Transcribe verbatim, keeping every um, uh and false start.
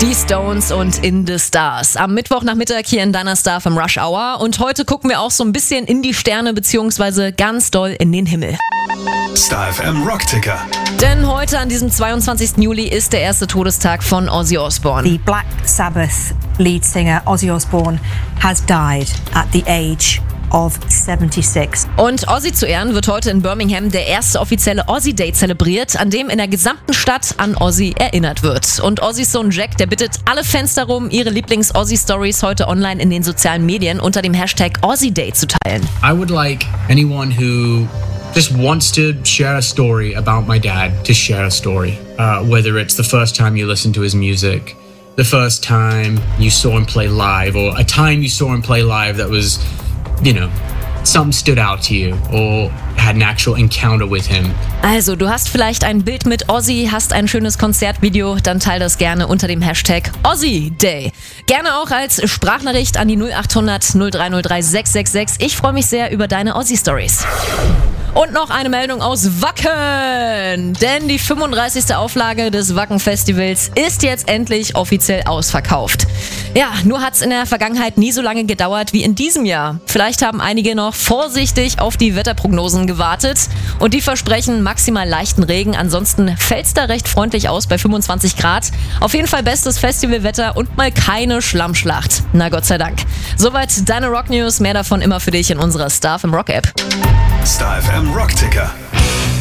Die Stones und In the Stars. Am Mittwochnachmittag hier in deiner Star vom Rush Hour. Und heute gucken wir auch so ein bisschen in die Sterne beziehungsweise ganz doll in den Himmel. Star F M Rockticker. Denn heute an diesem zweiundzwanzigsten Juli ist der erste Todestag von Ozzy Osbourne. The Black Sabbath lead singer Ozzy Osbourne has died at the age of seventy-six. Und Ozzy zu Ehren wird heute in Birmingham der erste offizielle Ozzy Day zelebriert, an dem in der gesamten Stadt an Ozzy erinnert wird. Und Ozzys Sohn Jack, der bittet alle Fans darum, ihre Lieblings-Ozzy-Stories heute online in den sozialen Medien unter dem Hashtag Ozzy Day zu teilen. I would like anyone who just wants to share a story about my dad to share a story. Uh, whether it's the first time you listened to his music, the first time you saw him play live, or a time you saw him play live that was, you know, something stood out to you or had an actual encounter with him. Also, du hast vielleicht ein Bild mit Ozzy, hast ein schönes Konzertvideo, dann teil das gerne unter dem Hashtag Ozzy Day. Gerne auch als Sprachnachricht an die null acht hundert null drei null drei sechs sechs sechs. Ich freue mich sehr über deine Ozzy-Stories. Und noch eine Meldung aus Wacken, denn die fünfunddreißigste Auflage des Wacken-Festivals ist jetzt endlich offiziell ausverkauft. Ja, nur hat es in der Vergangenheit nie so lange gedauert wie in diesem Jahr. Vielleicht haben einige noch vorsichtig auf die Wetterprognosen gewartet und die versprechen maximal leichten Regen. Ansonsten fällt es da recht freundlich aus bei fünfundzwanzig Grad. Auf jeden Fall bestes Festivalwetter und mal keine Schlammschlacht. Na Gott sei Dank. Soweit deine Rock News, mehr davon immer für dich in unserer Star F M Rock App. Star F M Rockticker.